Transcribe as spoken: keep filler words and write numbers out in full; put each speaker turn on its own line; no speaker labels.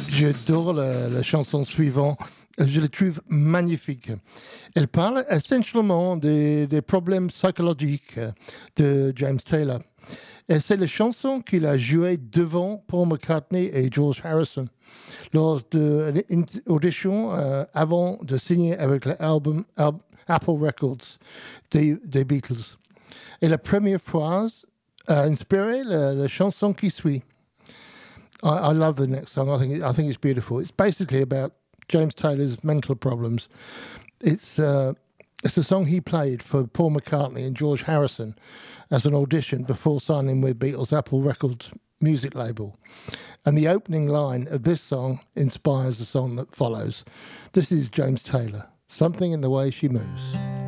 J'adore la, la chanson suivante. Je la trouve magnifique. Elle parle essentiellement des, des problèmes psychologiques de James Taylor. Et c'est la chanson qu'il a jouée devant Paul McCartney et George Harrison lors d'une audition euh, avant de signer avec l'album Apple Records des, des Beatles. Et la première phrase a inspiré la, la chanson qui suit. I, I love the next song. I think it, I think it's beautiful. It's basically about James Taylor's mental problems. It's uh, it's a song he played for Paul McCartney and George Harrison as an audition before signing with Beatles Apple Records music label. And the opening line of this song inspires the song that follows. This is James Taylor, Something in the Way She Moves.